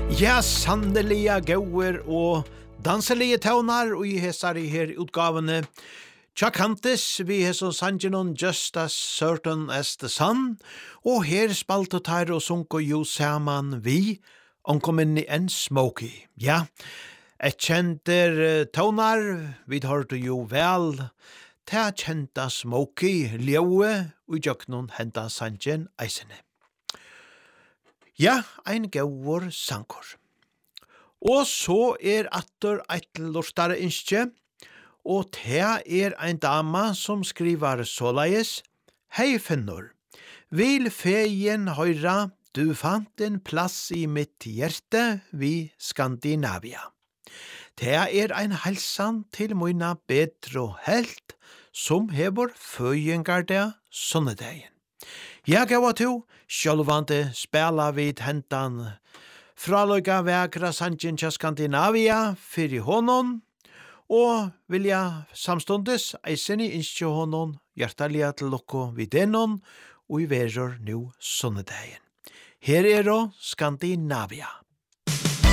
Ja, sandelige gauer og danselige tøvnar og i hesar i her utgavene. Chuck Huntis, vi har så sangenon Just as Certain as the Sun, og her spalt og tar og sunko jo saman vi, omkom inn i en Smokey. Ja, et kjenter tøvnar, vi hørte jo vel, ta kjenta Smokey, Ljoe, og jøknon henta sangen eisene. Ja, ein gauur sankor. Og så atter eit lortare innskje, og det ein dama som skriver såleis: Hei Finnur, vil feien høyra, du fant en plass i mitt hjerte vi Skandinavia. Det ein halsan til moina bedre helt, som hever føyengar det sunnedegen. Jeg gav at du, sjølvande spela vid hentan fraløyga vekra sangen til Skandinavia fyrir honom, og vilja samstundes eisen i innskje honom hjertelige til lukko vid denon, og i verur nu sunnedegen. Her då Skandinavia.